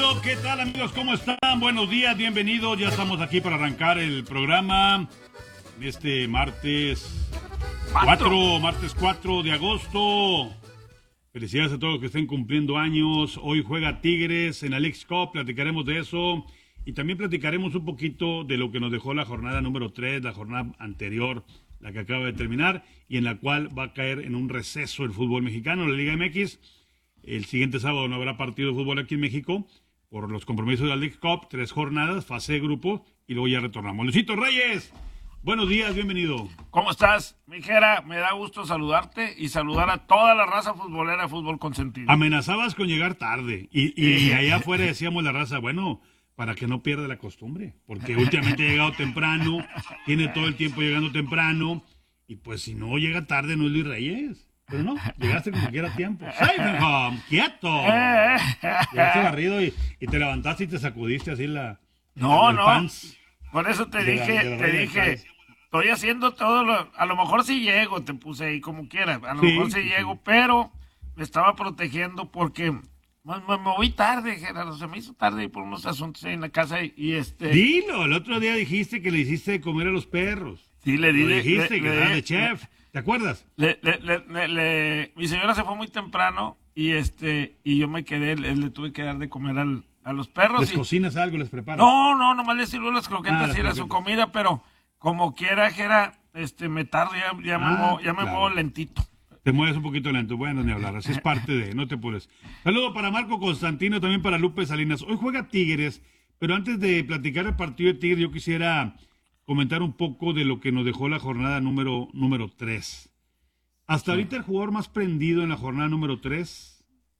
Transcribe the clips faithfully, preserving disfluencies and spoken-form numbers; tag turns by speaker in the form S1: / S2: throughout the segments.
S1: Bueno, ¿qué tal amigos? ¿Cómo están? Buenos días, bienvenidos. Ya estamos aquí para arrancar el programa este martes cuatro, martes cuatro de agosto. Felicidades a todos los que estén cumpliendo años. Hoy juega Tigres en la Leagues Cup, platicaremos de eso. Y también platicaremos un poquito de lo que nos dejó la jornada número tres, la jornada anterior, la que acaba de terminar, y en la cual va a caer en un receso el fútbol mexicano, la Liga M X. El siguiente sábado no habrá partido de fútbol aquí en México por los compromisos de la Leagues Cup, tres jornadas, fase de grupo, y luego ya retornamos. Luisito Reyes, buenos días, bienvenido.
S2: ¿Cómo estás, Mijera? Me da gusto saludarte y saludar a toda la raza futbolera de Fútbol Consentido.
S1: Amenazabas con llegar tarde, y, y allá afuera decíamos la raza, bueno, para que no pierda la costumbre, porque últimamente ha llegado temprano, tiene todo el tiempo llegando temprano, y pues si no llega tarde no es Luis Reyes. Pero no, llegaste como quiera a tiempo. ¡Seidenholm! ¡Quieto! Llegaste barrido y, y te levantaste y te sacudiste así la...
S2: No,
S1: el
S2: no.
S1: Pants
S2: Por eso te
S1: de
S2: dije,
S1: la, de la
S2: te dije,
S1: Reyes.
S2: estoy haciendo todo lo... A lo mejor sí llego, te puse ahí como quiera. A lo
S1: Sí,
S2: mejor sí,
S1: sí,
S2: llego,
S1: sí.
S2: pero me estaba protegiendo porque me, me, me moví tarde, Gerardo. Se me hizo tarde por unos asuntos ahí en la casa y, y este...
S1: Dilo, el otro día dijiste que le hiciste de comer a los perros.
S2: Sí, le di...
S1: Lo
S2: le-
S1: dijiste,
S2: le-
S1: que
S2: le-
S1: era de chef. ¿Te acuerdas?
S2: Le, le, le, le- le- mi señora se fue muy temprano y este y yo me quedé, le, le tuve que dar de comer al, a los perros.
S1: ¿Les
S2: y-
S1: cocinas algo, les preparas?
S2: no, no, nomás le sirvo las
S1: Ah,
S2: croquetas
S1: las
S2: y era su
S1: croquetas.
S2: comida, pero como quiera, Jera, este, me tardo, ya, ya me,
S1: Ah,
S2: muevo, ya me
S1: claro.
S2: muevo lentito.
S1: Te mueves un poquito lento, bueno, ni hablar, así es parte de, no te apures. Saludo para Marco Constantino, también para Lupe Salinas. Hoy juega Tigres, pero antes de platicar el partido de Tigres, yo quisiera comentar un poco de lo que nos dejó la jornada número, número tres. Hasta ahorita el jugador más prendido en la jornada número tres,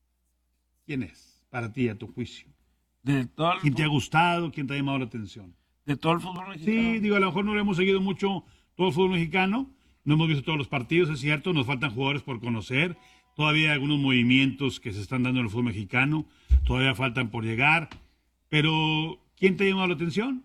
S1: ¿quién es? Para ti, a tu juicio.
S2: De todo el,
S1: ¿Quién te ha gustado? ¿Quién te ha llamado la atención?
S2: de todo el fútbol mexicano.
S1: Sí, digo, a lo mejor no lo hemos seguido mucho todo el fútbol mexicano, no hemos visto todos los partidos, es cierto, nos faltan jugadores por conocer, todavía hay algunos movimientos que se están dando en el fútbol mexicano, todavía faltan por llegar, pero ¿quién te ha llamado la atención?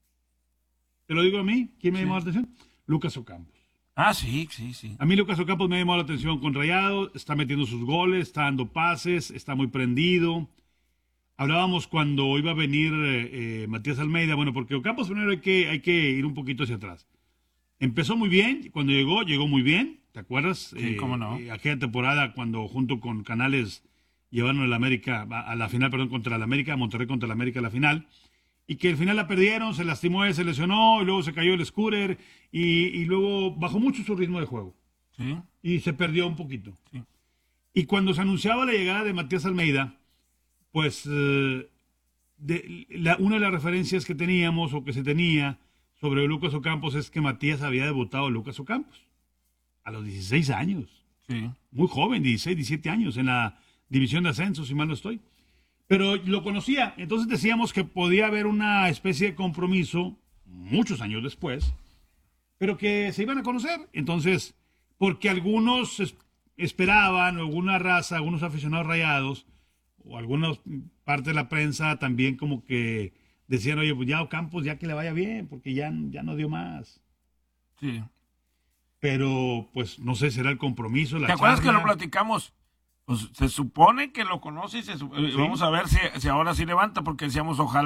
S1: Te lo digo a mí, ¿quién me ha
S2: Sí.
S1: llamado la atención? Lucas Ocampos.
S2: Ah, sí, sí, sí.
S1: A mí Lucas Ocampos me ha llamado la atención con Rayados, está metiendo sus goles, está dando pases, está muy prendido. Hablábamos cuando iba a venir eh, eh, Matías Almeida, bueno, porque Ocampos primero hay que, hay que ir un poquito hacia atrás. Empezó muy bien, cuando llegó, llegó muy bien, ¿te acuerdas?
S2: Sí, cómo no.
S1: Eh, aquella temporada cuando junto con Canales llevaron a la América, a, a la final, perdón, contra la América, Monterrey contra la América a la final, y que al final la perdieron, se lastimó, él, se lesionó, y luego se cayó el scooter, y, y luego bajó mucho su ritmo de juego,
S2: Sí,
S1: y se perdió un poquito.
S2: sí.
S1: Y cuando se anunciaba la llegada de Matías Almeida, pues eh, de, la, una de las referencias que teníamos o que se tenía sobre Lucas Ocampos es que Matías había debutado Lucas Ocampos a los dieciséis años,
S2: Sí.
S1: muy joven, dieciséis, diecisiete años, en la división de ascenso, si mal no estoy. Pero lo conocía, entonces decíamos que podía haber una especie de compromiso, muchos años después, pero que se iban a conocer. Entonces, porque algunos es- esperaban, o alguna raza, algunos aficionados rayados, o algunas parte de la prensa también como que decían, oye, pues ya Ocampos, ya que le vaya bien, porque ya, ya no dio más.
S2: Sí.
S1: Pero, pues, no sé, será el compromiso, la
S2: ¿Te acuerdas que
S1: charla.
S2: lo platicamos? Pues se supone que lo conoce y se su- eh,
S1: Sí.
S2: vamos a ver si, si ahora sí levanta, porque decíamos ojalá.